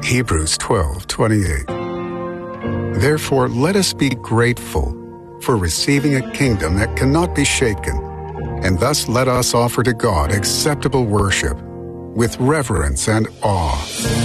Hebrews 12:28. Therefore, let us be grateful for receiving a kingdom that cannot be shaken, and thus let us offer to God acceptable worship with reverence and awe.